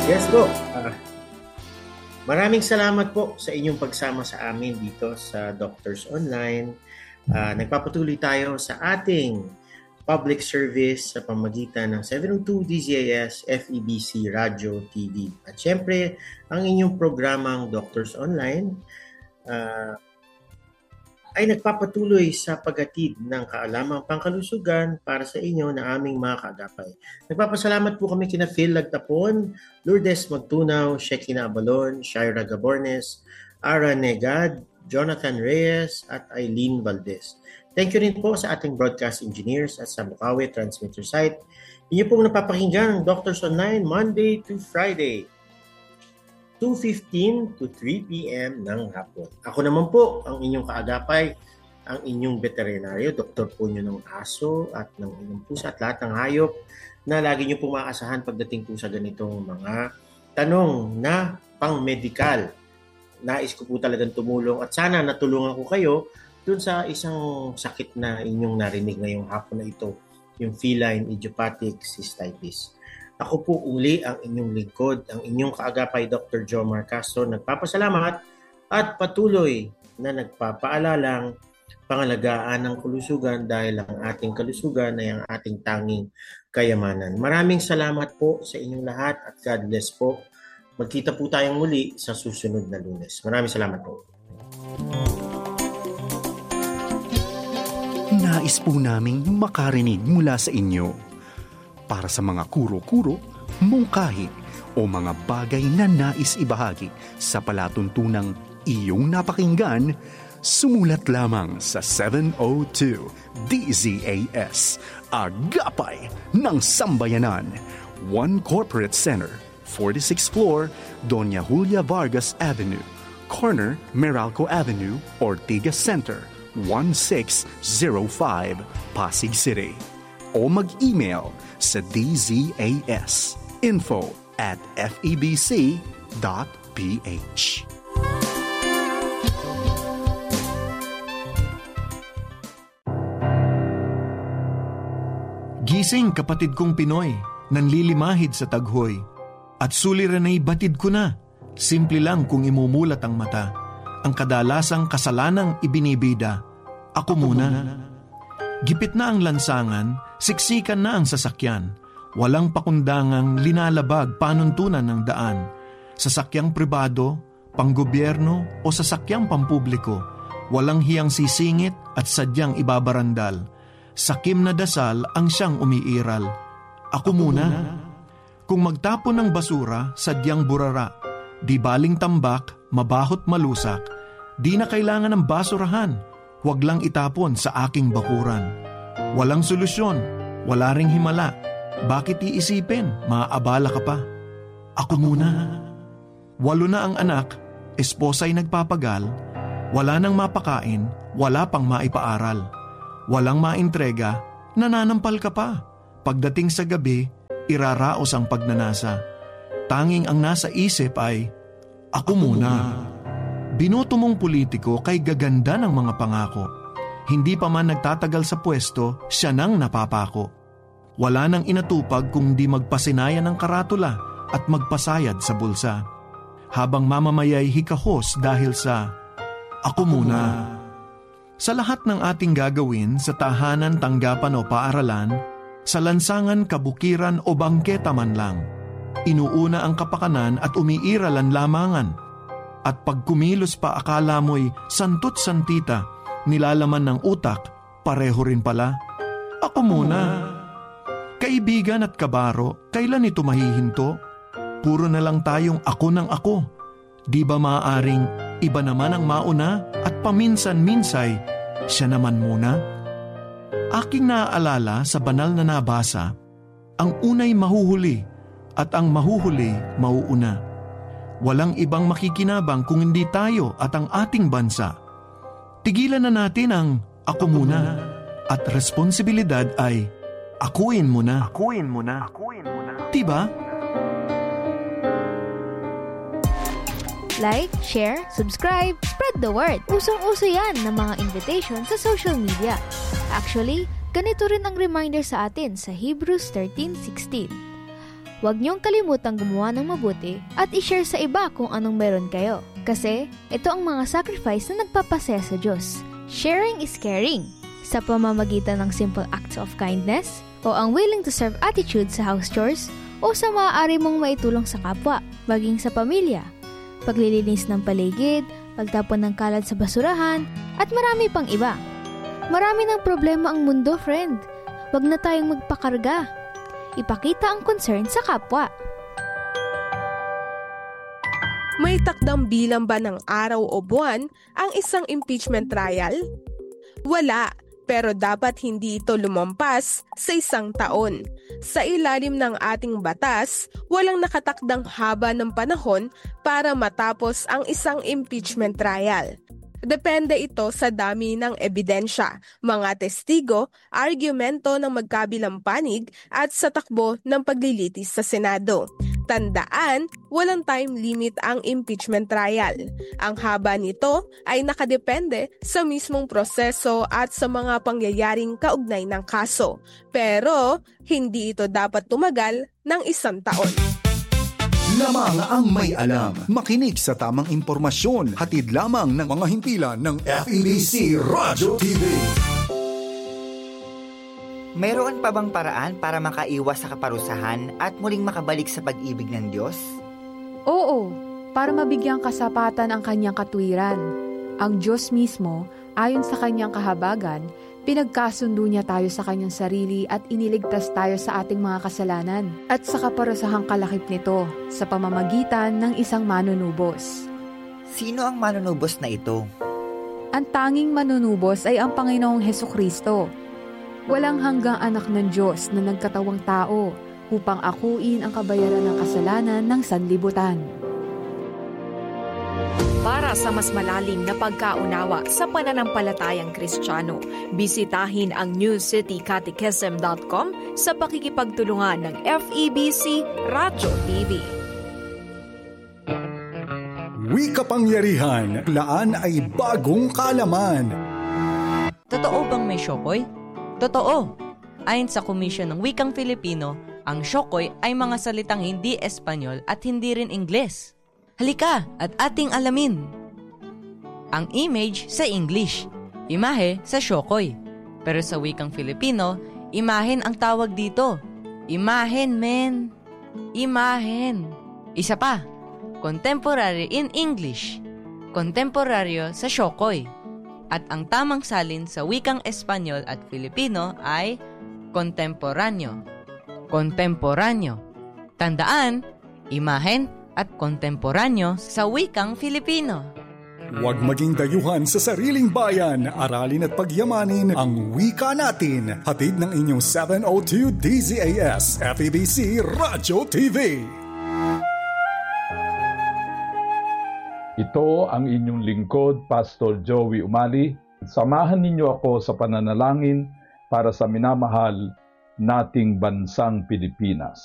Yes po. Maraming salamat po sa inyong pagsama sa amin dito sa Doctors Online. Nagpapatuloy tayo sa ating public service sa pamamagitan ng 702 DZAS FEBC Radio TV. At syempre, ang inyong programang Doctors Online ay nagpapatuloy sa paghatid ng kaalamang pangkalusugan para sa inyo na aming mga kaagapay. Nagpapasalamat po kami kina Phil Lagtapon, Lourdes Magtunaw, Shekina Abalon, Shaira Gabornes, Ara Negad, Jonathan Reyes at Eileen Valdez. Thank you rin po sa ating broadcast engineers at sa Bukawi Transmitter Site. Inyo pong napapakinggan ang Doctors Online Monday to Friday, 2:15 to 3 p.m. ng hapon. Ako naman po ang inyong kaagapay, ang inyong veterinaryo, doktor po nyo ng aso at ng inyong pusa at lahat ng hayop na lagi nyo po maaasahan pagdating po sa ganitong mga tanong na pang-medical. Nais ko po talagang tumulong at sana natulungan ko kayo dun sa isang sakit na inyong narinig ngayong hapon na ito, yung feline idiopathic cystitis. Ako po uli ang inyong lingkod, ang inyong kaagapay Dr. Jomar Castro. Nagpapasalamat at patuloy na nagpapaalalang pangalagaan ng kalusugan dahil ang ating kalusugan ay ang ating tanging kayamanan. Maraming salamat po sa inyong lahat at God bless po. Magkita po tayong muli sa susunod na Lunes. Maraming salamat po. Nais po naming makarinig mula sa inyo. Para sa mga kuro-kuro, mungkahi o mga bagay na nais ibahagi sa palatuntunang iyong napakinggan, sumulat lamang sa 702 DZAS, Agapay ng Sambayanan, 1 Corporate Center, 46th floor, Doña Julia Vargas Avenue, corner Meralco Avenue, Ortigas Center, 1605, Pasig City. O mag-email sa dzas info@febc.ph. Gising kapatid kong Pinoy, nanlilimahid sa taghoy. At suliranay batid ko na, simple lang kung imumulat ang mata. Ang kadalasang kasalanang ibinibida, ako muna. Gipit na ang lansangan, siksikan na ang sasakyan. Walang pakundangang linalabag panuntunan ng daan. Sasakyang pribado, panggobyerno o sasakyang pampubliko. Walang hiyang sisingit at sadyang ibabarandal. Sakim na dasal ang siyang umiiral. Ako muna. Kung magtapon ng basura, sadyang burara. Di baling tambak, mabahot malusak. Di na kailangan ng basurahan. Huwag lang itapon sa aking bakuran. Walang solusyon, wala ring himala. Bakit iisipin? Maaabala ka pa. Ako muna. 8 na ang anak, esposa'y nagpapagal. Wala nang mapakain, wala pang maipaaral. Walang maintrega, nananampal ka pa. Pagdating sa gabi, iraraos ang pagnanasa. Tanging ang nasa isip ay, ako muna. Binoto mong politiko kay gaganda ng mga pangako. Hindi pa man nagtatagal sa pwesto, siya nang napapako. Wala nang inatupag kung di magpasinaya ng karatula at magpasayad sa bulsa. Habang mamamayay hikahos dahil sa ako muna. Sa lahat ng ating gagawin sa tahanan, tanggapan o paaralan, sa lansangan, kabukiran o bangketa man lang, inuuna ang kapakanan at umiiral ang lamangan. At pag kumilos pa akala mo'y santot-santita, nilalaman ng utak, pareho rin pala. Ako muna. Kaibigan at kabaro, kailan ito mahihinto? Puro na lang tayong ako ng ako. Di ba maaaring iba naman ang mauna at paminsan-minsay, siya naman muna? Aking naaalala sa banal na nabasa, ang unay mahuhuli at ang mahuhuli mauuna. Walang ibang makikinabang kung hindi tayo at ang ating bansa. Tigilan na natin ang ako muna at responsibilidad ay akuin mo na. Akuin mo na. Akuin mo na. Diba? Like, share, subscribe, spread the word. Usong-uso yan ng mga invitation sa social media. Actually, ganito rin ang reminder sa atin sa Hebrews 13:16. Huwag niyong kalimutang gumawa ng mabuti at i-share sa iba kung anong meron kayo. Kasi ito ang mga sacrifice na nagpapasaya sa Diyos. Sharing is caring. Sa pamamagitan ng simple acts of kindness o ang willing to serve attitude sa house chores o sa maaari mong maitulong sa kapwa, maging sa pamilya, paglilinis ng paligid, pagtapon ng kalat sa basurahan, at marami pang iba. Marami ng problema ang mundo, friend. Huwag na tayong magpakarga. Ipakita ang concern sa kapwa. May takdang bilang ba ng araw o buwan ang isang impeachment trial? Wala, pero dapat hindi ito lumampas sa 1 taon. Sa ilalim ng ating batas, walang nakatakdang haba ng panahon para matapos ang isang impeachment trial. Depende ito sa dami ng ebidensya, mga testigo, argumento ng magkabilang panig at sa takbo ng paglilitis sa Senado. Tandaan, walang time limit ang impeachment trial. Ang haba nito ay nakadepende sa mismong proseso at sa mga pangyayaring kaugnay ng kaso. Pero, hindi ito dapat tumagal ng 1 taon. Lamang ang may alam. Makinig sa tamang impormasyon. Hatid lamang ng mga himpilan ng FEBC Radyo TV. Mayroon pa bang paraan para makaiwas sa kaparusahan at muling makabalik sa pag-ibig ng Diyos? Oo, para mabigyang kasapatan ang kanyang katwiran. Ang Diyos mismo, ayon sa kanyang kahabagan, pinagkasundo niya tayo sa kanyang sarili at iniligtas tayo sa ating mga kasalanan at sa kaparusahang kalakip nito sa pamamagitan ng isang manunubos. Sino ang manunubos na ito? Ang tanging manunubos ay ang Panginoong Hesukristo. Walang hanggang anak ng Diyos na nagkatawang tao upang akuin ang kabayaran ng kasalanan ng sanlibutan. Para sa mas malalim na pagkaunawa sa pananampalatayang Kristiyano, bisitahin ang newcitycatechism.com sa pakikipagtulungan ng FEBC Radyo TV. Wika-pangyarihan, laan ay bagong kalaman. Totoo bang may syokoy? Totoo! Ayon sa Komisyon ng Wikang Filipino, ang syokoy ay mga salitang hindi Espanyol at hindi rin Ingles. Halika at ating alamin. Ang image sa English, imahe sa syokoy. Pero sa wikang Filipino, imahen ang tawag dito. Imahen, men. Imahen. Isa pa, contemporary in English. Kontemporaryo sa syokoy. At ang tamang salin sa wikang Espanyol at Filipino ay kontemporanyo. Kontemporanyo. Tandaan, imahen at kontemporanyo sa wikang Filipino. Huwag maging dayuhan sa sariling bayan. Aralin at pagyamanin ang wika natin. Hatid ng inyong 702 DZAS FEBC Radyo TV. Ito ang inyong lingkod, Pastor Joey Umali. Samahan ninyo ako sa pananalangin para sa minamahal nating bansang Pilipinas.